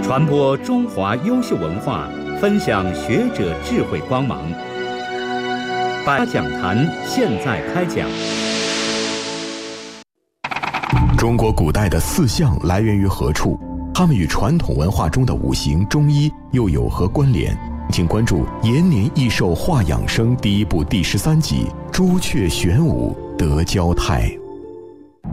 传播中华优秀文化，分享学者智慧光芒。百家讲坛现在开讲。 中国古代的四象来源于何处？它们与传统文化中的五行、中医又有何关联？请关注《延年益寿话养生》第1部第13集《朱雀玄武得交泰》。